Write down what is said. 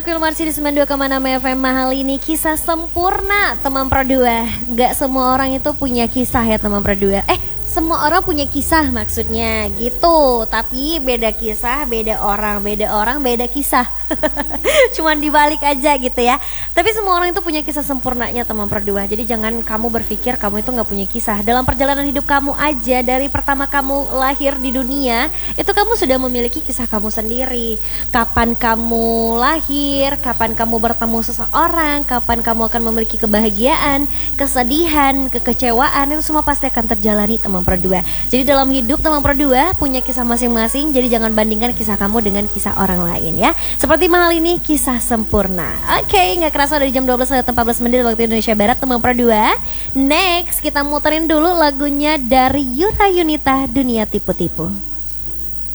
Filmarsi di 92,6 FM. Mahal ini kisah sempurna teman Pro 2. Gak semua orang itu punya kisah ya teman Pro 2. Semua orang punya kisah maksudnya gitu. Tapi beda kisah, beda orang, beda kisah. Cuman dibalik aja gitu ya. Tapi semua orang itu punya kisah sempurnanya teman Pro 2. Jadi jangan kamu berpikir kamu itu gak punya kisah. Dalam perjalanan hidup kamu aja, dari pertama kamu lahir di dunia, itu kamu sudah memiliki kisah kamu sendiri. Kapan kamu lahir, kapan kamu bertemu seseorang, kapan kamu akan memiliki kebahagiaan, kesedihan, kekecewaan, itu semua pasti akan terjalani teman Pro 2. Jadi dalam hidup teman Pro 2 punya kisah masing-masing. Jadi jangan bandingkan kisah kamu dengan kisah orang lain ya. Seperti Mahal ini kisah sempurna. Oke, gak kerasa dari jam 12:14 waktu Indonesia Barat teman Pro 2. Next kita muterin dulu lagunya dari Yura Yunita, Dunia Tipu-Tipu.